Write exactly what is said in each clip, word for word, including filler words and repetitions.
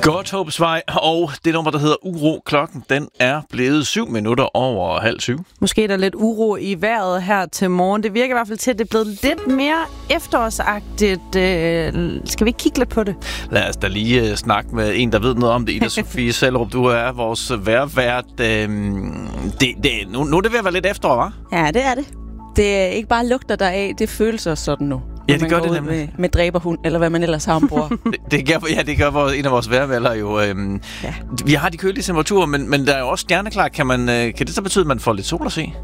Godthåbsvej og det nummer, der hedder Uro. Klokken, den er blevet syv minutter over halv syv. Måske er der lidt uro i vejret her til morgen. Det virker i hvert fald til, at det er blevet lidt mere efterårsagtigt. Øh, skal vi ikke kigge lidt på det? Lad os da lige uh, snakke med en, der ved noget om det. Ida Sofie Sellerup, du er vores vejrvært. Øh, det, det, nu, nu er det ved at være lidt efterår, hva'? Ja, det er det. Det er ikke bare lugter der af, det føles også sådan nu. Ja, det gør det nemlig. Med, med dræberhund, eller hvad man ellers har ombord. det, det gør, ja, det gør vores, en af vores vejrvælder jo. Øhm, ja. Vi har de kølige temperaturer, men, men der er jo også stjerneklar. Kan, man, øh, kan det så betyde, at man får lidt sol at se?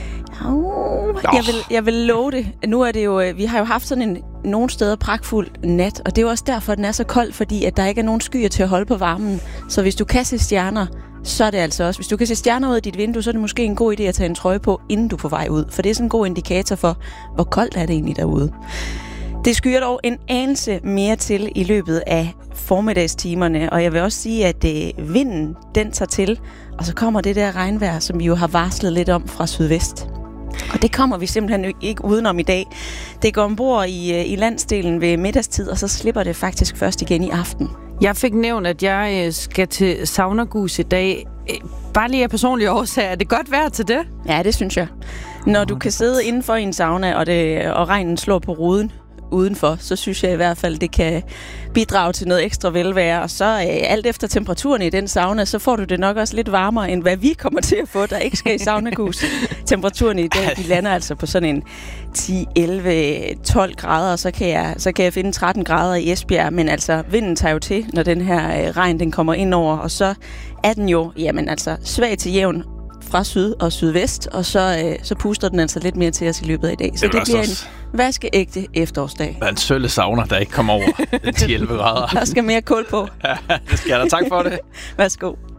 Oh, jeg, vil, jeg vil love det. Nu er det jo, vi har jo haft sådan en nogle steder pragtfuld nat, og det er jo også derfor, at den er så kold, fordi at der ikke er nogen skyer til at holde på varmen. Så hvis du kan se stjerner, så er det altså også. Hvis du kan se stjerner ud af dit vindue, så er det måske en god idé at tage en trøje på, inden du er på vej ud. For det er sådan en god indikator for, hvor koldt er det egentlig derude. Det skyer dog en anelse mere til i løbet af formiddagstimerne, og jeg vil også sige, at øh, vinden, den tager til, og så kommer det der regnvejr, som vi jo har varslet lidt om fra sydvest. Og det kommer vi simpelthen ikke udenom i dag. Det går ombord i, i landsdelen ved middagstid, og så slipper det faktisk først igen i aften. Jeg fik nævnt, at jeg skal til Saunagus i dag. Bare lige af personlige årsager. Er det godt vejr til det? Ja, det synes jeg. Når du kan sidde indenfor i en sauna, og, det, og regnen slår på ruden udenfor, så synes jeg i hvert fald, det kan bidrage til noget ekstra velvære. Og så øh, alt efter temperaturen i den sauna, så får du det nok også lidt varmere, end hvad vi kommer til at få, der ikke skal i Saunagus. Temperaturen i dag, de lander altså på sådan en ti, elleve, tolv grader, og så kan jeg, så kan jeg finde tretten grader i Esbjerg. Men altså, vinden tager jo til, når den her øh, regn den kommer ind over, og så er den jo, jamen altså, svag til jævn fra syd og sydvest, og så, øh, så puster den altså lidt mere til os i løbet af i dag. Så det, det bliver også en vaskeægte efterårsdag. Der er en sølle sauna, der ikke kommer over ti elleve grader. Der skal mere kul på. Ja, det skal der. Tak for det. Værsgo.